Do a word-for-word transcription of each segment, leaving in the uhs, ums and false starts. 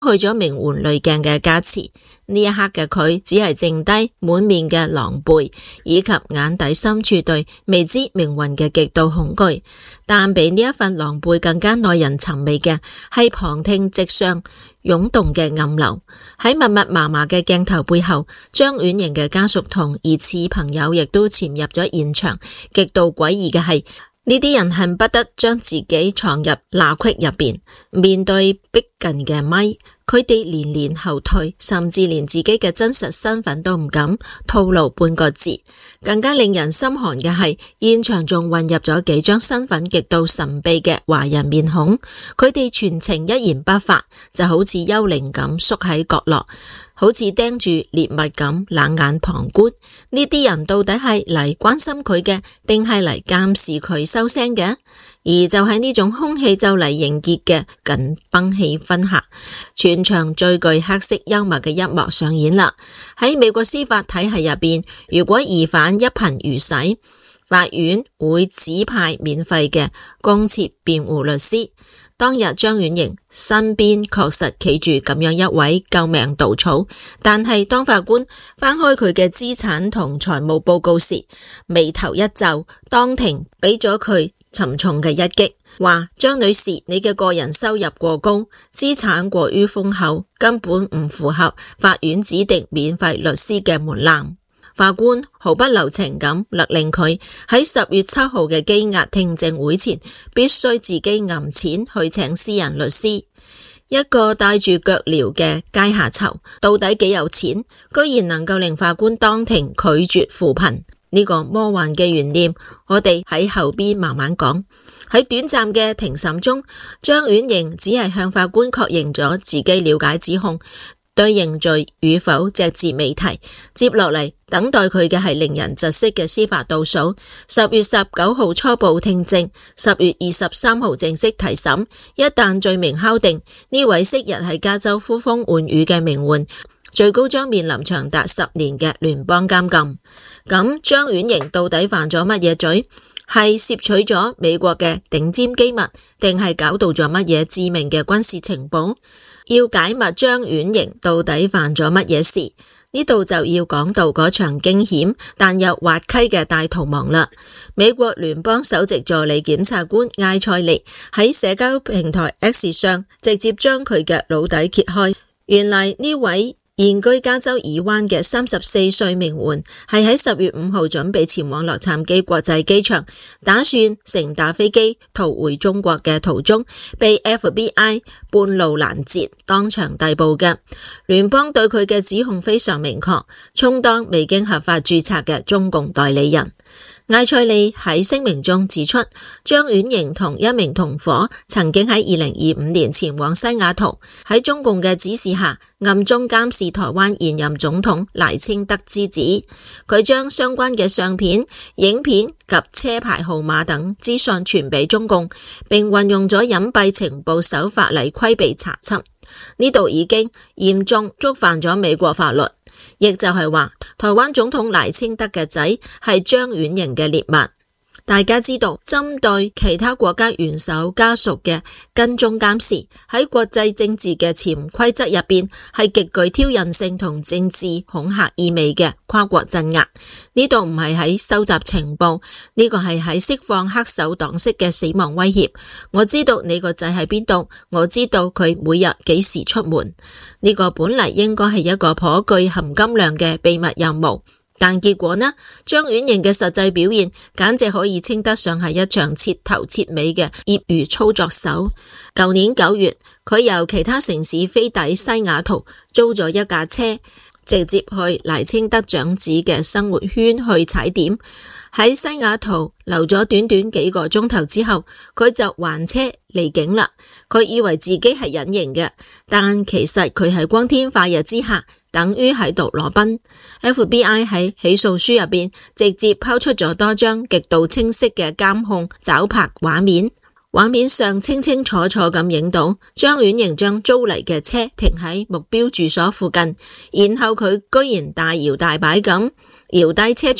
去咗名媛濾鏡嘅加持，呢一刻嘅佢只係剩低滿面嘅狼狽，以及眼底深處對未知命運嘅極度恐懼。但比呢一份狼狽更加耐人尋味嘅係旁聽席上湧動嘅暗流。喺密密麻麻嘅鏡頭背後，張婉瑩嘅家屬同疑似朋友亦都潛入咗現場。極度詭異嘅係，呢啲人恨不得將自己藏入罅隙入邊，面對逼近嘅咪，佢哋連連後退，甚至連自己嘅真實身份都唔敢透露半個字。更加令人心寒嘅係，現場仲混入咗幾張身份極度神秘嘅華人面孔，佢哋全程一言不發，就好似幽靈咁縮喺角落，好似盯住獵物咁冷眼旁觀。呢啲人到底係嚟關心佢嘅，定係嚟監視佢收聲嘅？而就喺呢種空氣就嚟凝結嘅緊繃氣氛下，全場最具黑色幽默嘅一幕上演啦。喺美國司法體系入邊，如果疑犯一貧如洗，法院會指派免費嘅公設辯護律師。當日張婉瑩身邊確實企住咁樣一位救命稻草，但係當法官翻開佢嘅資產同財務報告時，眉頭一皺，當庭俾咗佢沉重嘅一擊，話張女士，你嘅個人收入過高，資產過於豐厚，根本唔符合法院指定免費律師嘅門檻。法官毫不留情咁勒令佢喺十月七號嘅羈押聽證會前，必須自己揞錢去請私人律師。一個帶住腳鐐嘅階下囚，到底幾有錢，居然能夠令法官當庭拒絕扶貧。呢個魔幻嘅懸念，我哋喺後邊慢慢講。喺短暫嘅庭審中，張婉瑩只係向法官確認咗自己了解指控，對認罪與否隻字未提。接落嚟等待佢嘅係令人窒息嘅司法倒數。十月十九號初步聽證，十月二十三號正式提審。一旦罪名敲定，呢位昔日喺加州呼風喚雨嘅名媛，最高將面臨長達十年嘅聯邦監禁。咁張婉瑩到底犯咗乜嘢罪？係攝取咗美國嘅頂尖機密，定係搞到咗乜嘢致命嘅軍事情報？要解密張婉瑩到底犯咗乜嘢事，呢度就要講到嗰場驚險但又滑稽嘅大逃亡啦。美國聯邦首席助理檢察官艾塞利喺社交平台 X 上直接將佢嘅老底揭開，原來呢位現居加州爾灣嘅三十四歲名媛係喺十月五號準備前往洛杉磯國際機場，打算乘搭飛機逃回中國嘅途中，被 F B I 半路攔截，當場逮捕嘅。聯邦對佢嘅指控非常明確，充當未經合法註冊嘅中共代理人。艾塞利喺聲明中指出，張婉瑩同一名同夥曾經喺二零二五年前往西雅圖，喺中共嘅指示下暗中監視台灣現任總統賴清德之子。佢將相關嘅相片、影片及車牌號碼等資訊傳俾中共，並運用咗隱蔽情報手法嚟規避查緝。呢度已經嚴重觸犯咗美國法律。亦就係話，台灣總統賴清德嘅仔係張婉瑩嘅獵物。大家知道，針對其他國家元首家屬嘅跟蹤監視，喺國際政治嘅潛規則入邊係極具挑釁性同政治恐嚇意味嘅跨國鎮壓。呢度唔係喺收集情報，呢個係喺釋放黑手黨式嘅死亡威脅。我知道你個仔喺邊度，我知道佢每日幾時出門。呢個本嚟應該係一個頗具含金量嘅秘密任務。但結果呢？張婉瑩嘅實際表現簡直可以稱得上係一場徹頭徹尾嘅業餘操作手。舊年九月，佢由其他城市飛抵西雅圖，租咗一架車，直接去賴清德長子嘅生活圈去踩點。喺西雅圖留咗短短幾個鐘頭之後，佢就還車離境啦。佢以為自己係隱形嘅，但其實佢係光天化日之下，等於喺度裸奔。F B I 喺起訴書入邊直接拋出咗多張極度清晰嘅監控抓拍畫面，畫面上清清楚楚咁影到張婉瑩將租嚟嘅車停喺目標住所附近，然後佢居然大搖大擺咁搖低車窗，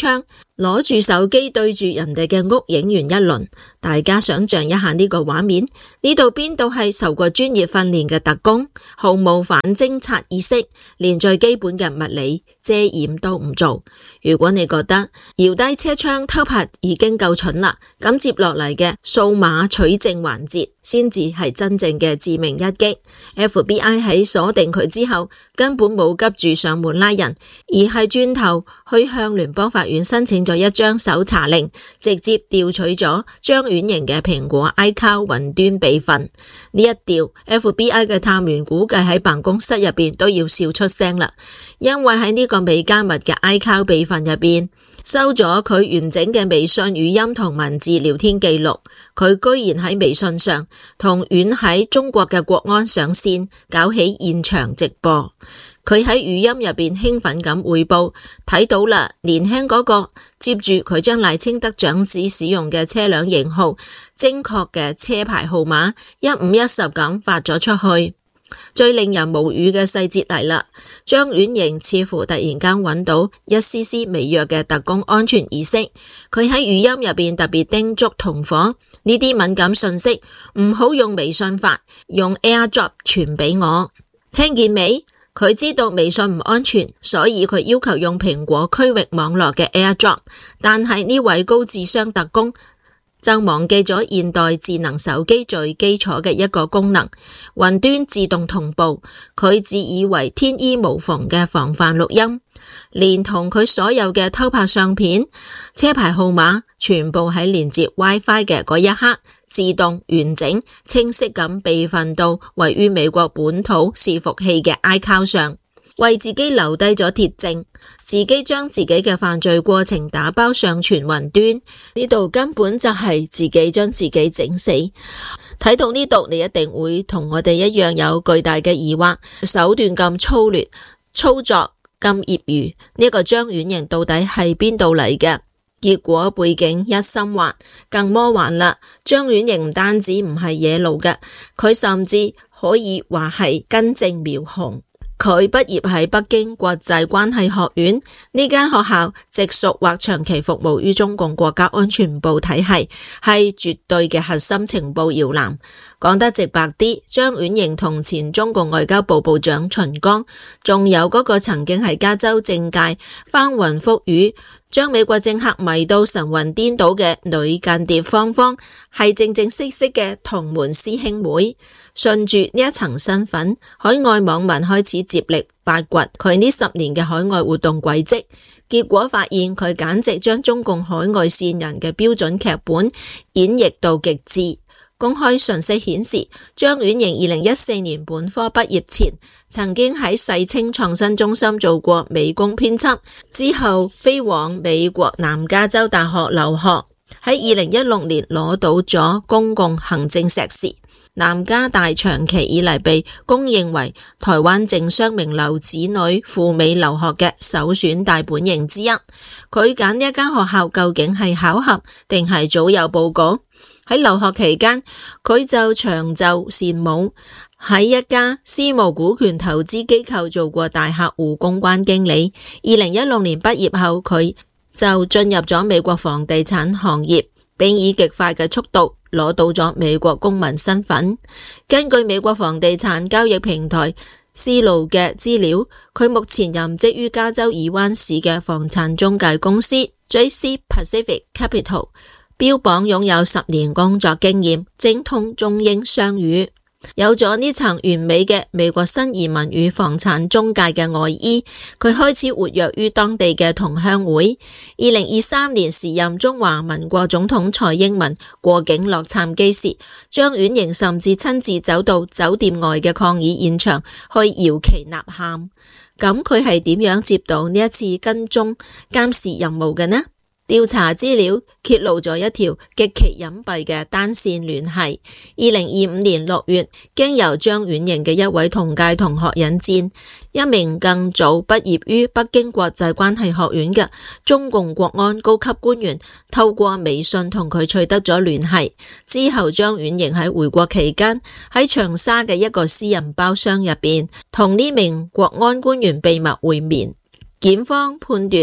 攞住手機對住人哋嘅屋影完一輪。大家想象一下呢個畫面，呢度邊度係受過專業訓練嘅特工，毫無反偵察意識，連最基本嘅物理遮掩都唔做。如果你覺得搖低車窗偷拍已經夠蠢啦，咁接落嚟嘅數碼取證環節先至係真正嘅致命一擊。F B I 喺鎖定佢之後，根本冇急住上門拉人，而係轉頭去向聯邦法院申請咗一張搜查令，直接調取咗張婉瑩嘅蘋果 iCloud 雲端備份。呢一調 F B I 嘅探員估計喺辦公室入邊都要笑出聲啦，因為喺呢個未加密嘅 iCloud 備份入邊收咗佢完整嘅微信語音同文字聊天記錄。佢居然喺微信上同遠喺中國嘅國安上線，搞起現場直播。佢喺語音入邊興奮咁匯報，睇到啦，年輕嗰個。接住佢將賴清德長子使用嘅車輛型號、精確嘅車牌號碼一五一十咁發咗出去。最令人無語嘅細節嚟啦，張婉瑩似乎突然間揾到一絲絲微弱嘅特工安全意識。佢喺語音入邊特別叮囑同伙，呢啲敏感信息唔好用微信發，用 AirDrop 傳俾我。聽見未？佢知道微信唔安全，所以佢要求用蘋果區域網絡嘅 AirDrop。但係呢位高智商特工就忘記咗現代智能手機最基礎嘅一個功能——雲端自動同步。佢自以為天衣無縫嘅防範錄音，連同佢所有嘅偷拍相片、車牌號碼，全部喺連接 WiFi 嘅嗰一刻，自動完整清晰咁備份到位於美國本土伺服器嘅 iCloud 上，為自己留低咗鐵證，自己將自己嘅犯罪過程打包上傳雲端。呢度根本就係自己將自己整死。睇到呢度，你一定會同我哋一樣有巨大嘅疑惑，手段咁粗劣，操作咁業餘，呢個張婉瑩到底係邊度嚟嘅？結果背景一深挖，更魔幻啦！張婉瑩唔單止唔係野路嘅，佢甚至可以話係根正苗紅。佢畢業喺北京國際關係學院，呢間學校直屬或長期服務於中共國家安全部體系，係絕對嘅核心情報搖籃。講得直白啲，張婉瑩同前中共外交部部長秦剛，仲有嗰個曾經喺加州政界翻雲覆雨，將美國政客迷到神魂顛倒嘅女間諜芳芳，係正正式式嘅同門師兄妹。順住呢一層身份，海外網民開始接力發掘佢呢十年嘅海外活動軌跡，結果發現佢簡直將中共海外線人嘅標準劇本演繹到極致。公開信息顯示，張婉瑩二零一四年本科畢業前，曾經喺世青創新中心做過美工編輯，之後飛往美國南加州大學留學，喺二零一六年攞到咗公共行政碩士。南加大長期以嚟被公認為台灣政商名流子女赴美留學嘅首選大本營之一。佢揀呢一間學校究竟係巧合定係早有報告？喺留學期間，佢就長袖善舞，喺一家私募股權投資機構做過大客戶公關經理。二零一六年畢業後，佢就進入咗美國房地產行業，並以極快嘅速度攞到咗美國公民身份。根據美國房地產交易平台絲路嘅資料，佢目前任職於加州爾灣市嘅房產中介公司 J C Pacific Capital， 標榜擁有十年工作經驗，精通中英雙語。有咗呢層完美嘅美國新移民與房產中介嘅外衣，佢開始活躍於當地嘅同鄉會。二零二三年時任中華民國總統蔡英文過境洛杉磯時，張婉瑩甚至親自走到酒店外嘅抗議現場去搖旗吶喊。咁佢係點樣接到呢一次跟蹤監視任務嘅呢？調查資料揭露咗一條極其隱蔽嘅單線聯繫。二零二五年六月，經由張婉瑩嘅一位同屆同學引薦，一名更早畢業於北京國際關係學院嘅中共國安高級官員，透過微信同佢取得咗聯繫。之後，張婉瑩喺回國期間，喺長沙嘅一個私人包廂入邊，同呢名國安官員秘密會面。檢方判斷，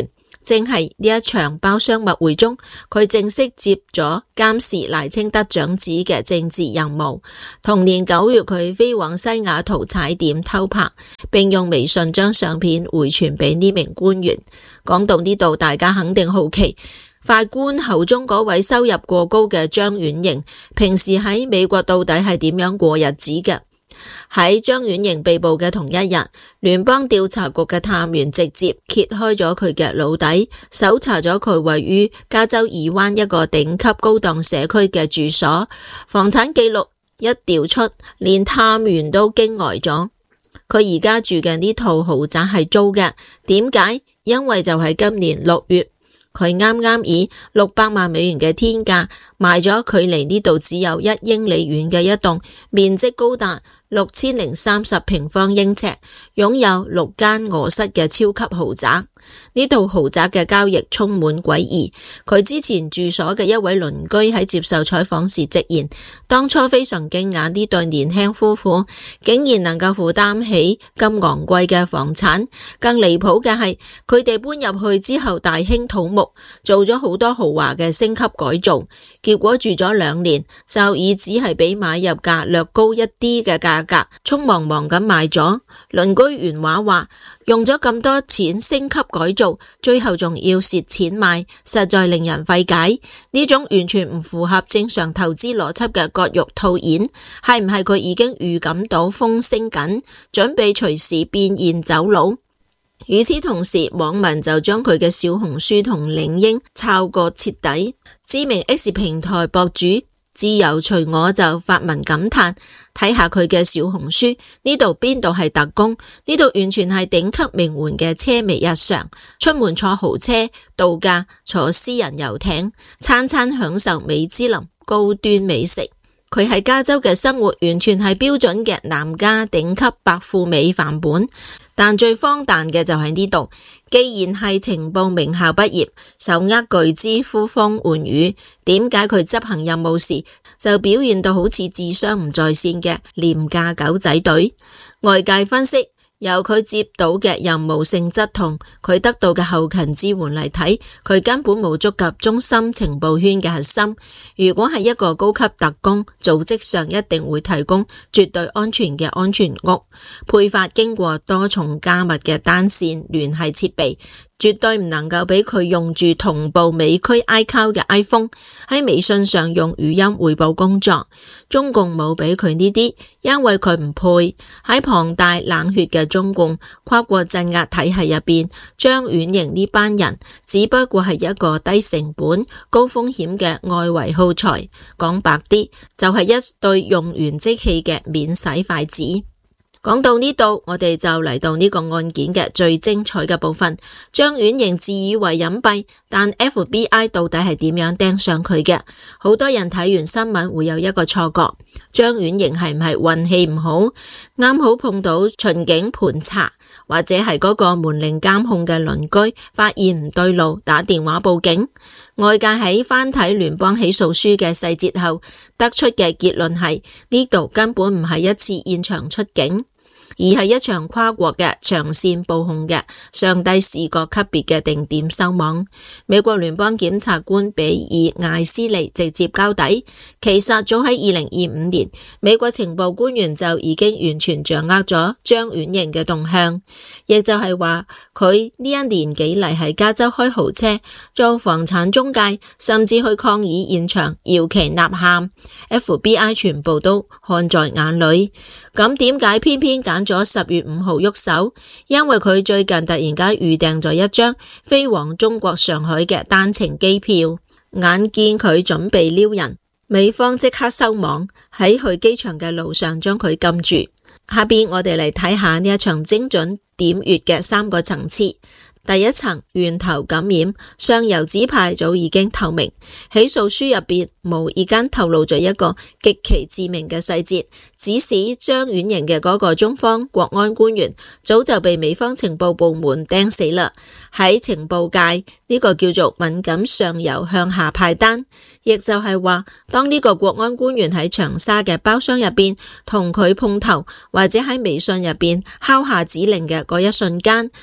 正係呢一場包廂密會中，佢正式接咗監視賴清德長子嘅政治任務。同年九月，佢飛往西雅圖踩點偷拍，並用微信將相片回傳俾呢名官員。講到呢度，大家肯定好奇，法官口中嗰位收入過高嘅張婉瑩，平時喺美國到底係點樣過日子嘅？喺張婉瑩被捕嘅同一日，聯邦調查局嘅探員直接揭開咗佢嘅腦底，搜查咗佢位於加州爾灣一個頂級高檔社區嘅住所，房產記錄一調出，連探員都驚呆咗。佢而家住嘅呢套豪宅係租嘅，點解？因為就係今年六月，佢啱啱以六百萬美元嘅天價賣咗距離呢度只有一英里遠嘅一棟面積高達六千零三十平方英尺、擁有六間臥室嘅超級豪宅。呢套豪宅嘅交易充滿詭異。佢之前住所嘅一位鄰居喺接受採訪時直言，當初非常驚訝呢對年輕夫婦竟然能夠負擔起咁昂貴嘅房產。更離譜嘅係，佢哋搬入去之後大興土木，做咗好多豪華嘅升級改造，結果住咗兩年就以只係比買入價略高一啲嘅價格匆忙忙咁賣咗。鄰居原話話，用咗咁多錢升級改造，最後仲要蝕錢賣，實在令人費解。呢種完全唔符合正常投資邏輯嘅割肉套現，係唔係佢已經預感到風聲緊，準備隨時變現走佬？與此同時，網民就將佢嘅小紅書同領英抄個徹底。知名 X 平台博主自由隨我就發文感嘆，睇下佢嘅小紅書，呢度邊度係特工，呢度完全係頂級名媛嘅奢靡日常，出門坐豪車、度假、坐私人遊艇，餐餐享受米芝林高端美食。佢喺加州嘅生活完全係標準嘅南加頂級白富美範本。但最荒誕嘅就係呢度，既然係情報名校畢業，手握巨資呼風喚雨，點解佢執行任務時就表現到好似智商唔在線嘅廉價狗仔隊？外界分析，由佢接到嘅任務性質同佢得到嘅後勤支援嚟睇，佢根本冇觸及中心情報圈嘅核心。如果係一個高級特工，組織上一定會提供絕對安全嘅安全屋，配發經過多重加密嘅單線聯繫設備，絕對唔能夠俾佢用住同步美區 iCloud 嘅 iPhone 喺微信上用語音匯報工作。中共冇俾佢呢啲，因為佢唔配。喺龐大冷血嘅中共跨國鎮壓體系入邊，張婉瑩呢班人只不過係一個低成本、高風險嘅外圍耗材。講白啲，就係一對用完即棄嘅免洗筷子。講到呢度，我哋就嚟到呢個案件嘅最精彩嘅部分。張婉瑩自以為隱蔽，但 F B I 到底係點樣盯上佢嘅？好多人睇完新聞會有一個錯覺，張婉瑩係唔係運氣唔好，啱好碰到巡警盤查，或者係嗰個門鈴監控嘅鄰居發現唔對路，打電話報警。外界喺翻睇聯邦起訴書嘅細節後，得出嘅結論係呢度根本唔係一次現場出警，而係一場跨國嘅長線布控嘅上帝視覺級別嘅定點收網。美國聯邦檢察官比爾艾斯利直接交底，其實早喺二零二五年，美國情報官員就已經完全掌握咗張婉瑩嘅動向，亦就係話佢呢一年幾嚟喺加州開豪車、做房產中介，甚至去抗議現場搖旗吶喊 ，F B I 全部都看在眼裏。咁點解偏偏揀咗十月五號喐手？因為佢最近突然間預訂咗一張飛往中國上海嘅單程機票，眼見佢準備撩人，美方即刻收網，喺去機場嘅路上將佢禁住。下邊我哋嚟睇下呢一場精準點穴嘅三個層次。第一層，源頭感染，上游指派早已經透明，起訴書入邊無意間透露咗一個極其致命嘅細節，指使張婉瑩嘅嗰個中方國安官員早就被美方情報部門釘死啦。喺情報界呢個叫做敏感上游向下派單，亦就係話當呢個國安官員喺長沙嘅包廂入邊同佢碰頭，或者喺微信入邊敲下指令嘅嗰一瞬間，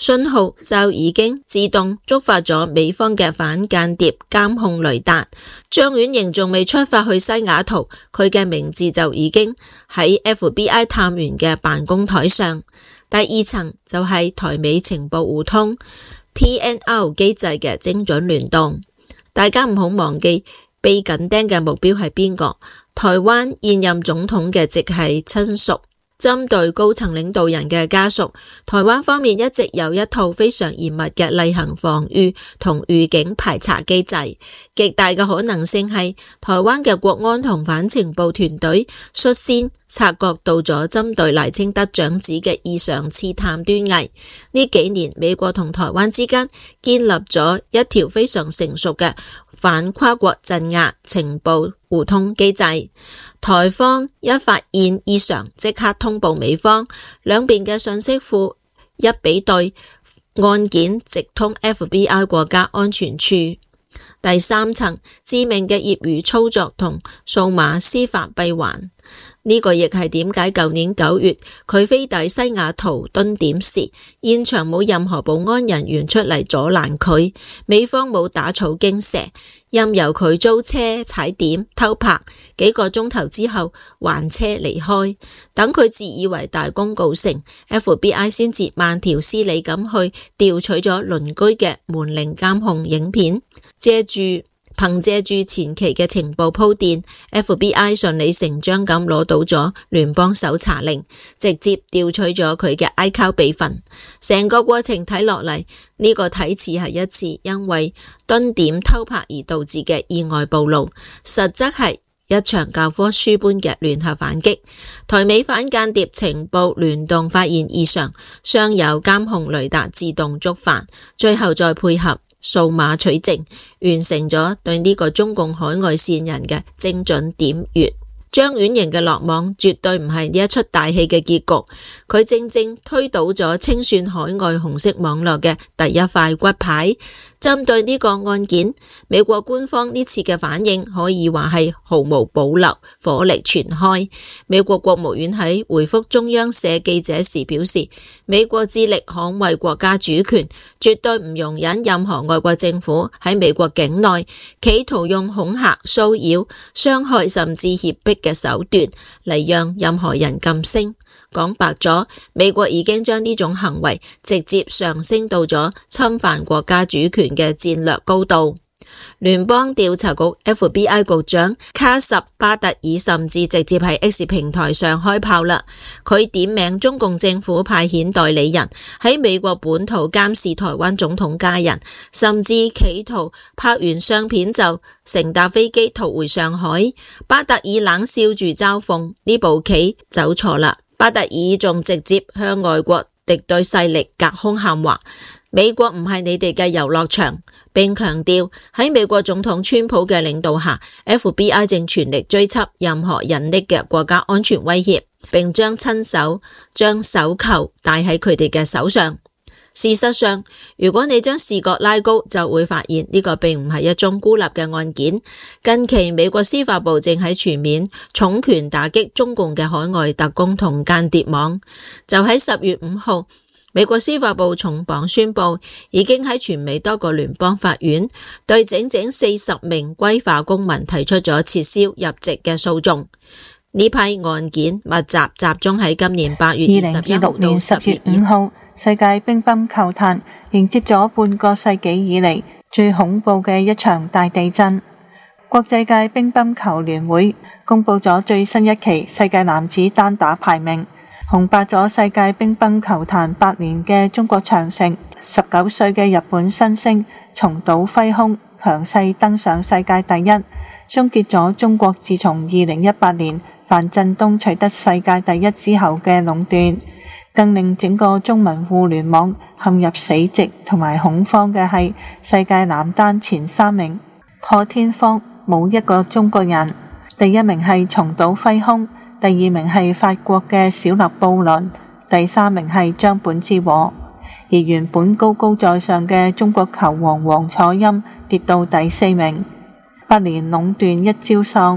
信號就已經自動觸發咗美方嘅反間諜監控雷達。張婉瑩仲未出發去西雅圖，佢嘅名字就已經喺 F B I 探員嘅辦公台上。第二層就係台美情報互通 T N R 機制嘅精準聯動。大家唔好忘記被緊盯嘅目標係邊個？台灣現任總統嘅直系親屬。針對高層領導人嘅家屬，台灣方面一直有一套非常嚴密嘅例行防禦同預警排查機制。極大嘅可能性係台灣嘅國安同反情報團隊率先察覺到咗針對賴清德長子嘅異常刺探端倪。呢幾年美國同台灣之間建立咗一條非常成熟嘅反跨國鎮壓情報互通機制。台方一發現異常，即刻通報美方，兩邊嘅信息庫一比對，案件直通 F B I 國家安全處。第三層，致命嘅業餘操作同數碼司法閉環。呢個亦係點解舊年九月佢飛抵西雅圖蹲點時，現場冇任何保安人員出嚟阻攔佢，美方冇打草驚蛇，任由佢租車踩點偷拍，幾個鐘頭之後還車離開。等佢自以為大功告成， F B I 先至慢條斯理咁去調取咗鄰居嘅門鈴監控影片，借住憑借住前期嘅情報鋪墊 ，F B I 順理成章咁攞到咗聯邦搜查令，直接調取咗佢嘅 iCloud 備份。成個過程睇落嚟，呢個睇似係一次因為蹲點偷拍而導致嘅意外暴露，實則係一場教科書般嘅聯合反擊。台美反間諜情報聯動發現異常，雙有監控雷達自動觸發，最後再配合數碼取證，完成咗對呢個中共海外線人嘅精準點穴。張婉瑩嘅落網絕對唔係呢一出大戲嘅結局，佢正正推倒咗清算海外紅色網絡嘅第一塊骨牌。針對呢個案件，美國官方呢次嘅反應可以話係毫無保留，火力全開。美國國務院喺回覆中央社記者時表示，美國致力捍衛國家主權，絕對唔容忍任何外國政府喺美國境內企圖用恐嚇、騷擾、傷害甚至脅迫嘅手段嚟讓任何人噤聲。講白咗，美國已經將呢種行為直接上升到咗侵犯國家主權嘅戰略高度。聯邦調查局 F B I 局長卡什巴特爾甚至直接喺 X 平台上開炮啦，佢點名中共政府派遣代理人喺美國本土監視台灣總統家人，甚至企圖拍完相片就乘搭飛機逃回上海。巴特爾冷笑住嘲諷，呢步棋走錯啦。巴特爾仲直接向外國敵對勢力隔空喊話，美國唔係你哋嘅遊樂場，並強調喺美國總統川普嘅領導下， F B I 正全力追緝任何隱匿嘅國家安全威脅，並將親手將手銬戴喺佢哋嘅手上。事實上，如果你將視角拉高，就會發現呢個並唔係一宗孤立嘅案件。近期美國司法部正喺全面重拳打擊中共嘅海外特工同間諜網。就喺十月五號，美國司法部重磅宣布，已經喺全美多個聯邦法院對整整四十名歸化公民提出咗撤銷入籍嘅訴訟。呢批案件密集集中喺今年八月二十一號到十月五號。 世界乒乓球壇迎接咗半個世紀以嚟最恐怖嘅一場大地震。國際界乒乓球聯會公布咗最新一期世界男子單打排名，紅白咗世界乒乓球壇八年嘅中國長城，十九歲嘅日本新星松島輝空強勢登上世界第一，終結咗中國自從二零一八年樊振東取得世界第一之後嘅壟斷。更令整個中文互聯網陷入死寂同埋恐慌嘅係世界男單前三名破天荒冇一個中國人，第一名係松島輝空，第二名係法國嘅小勒布倫，第三名係張本智和。而原本高高在上嘅中國球王王楚欽跌到第四名。八年壟斷一朝喪，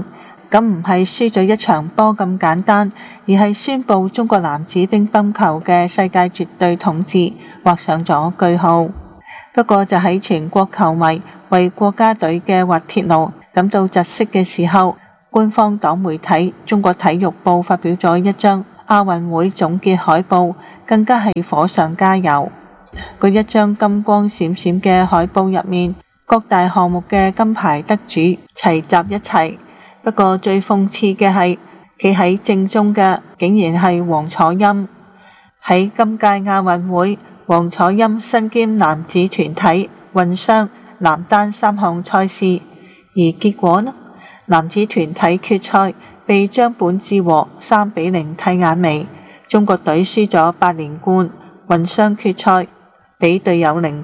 咁唔係輸咗一場波咁簡單，而係宣布中國男子乒乓球嘅世界絕對統治畫上咗句號。不過就喺全國球迷為國家隊嘅滑鐵盧感到窒息嘅時候，官方黨媒體中國體育報發表咗一張亞運會總結海報，更加係火上加油。嗰一張金光閃閃嘅海報入面，各大項目嘅金牌得主齊集一齊。不過最諷刺嘅係，企喺正中嘅竟然係王楚欽。喺今屆亞運會，王楚欽身兼男子團體、混雙、男單三項賽事，而結果呢？男子團體決賽被張本智和三比零剃眼眉，中國隊輸咗八連冠；混雙決賽俾隊友凌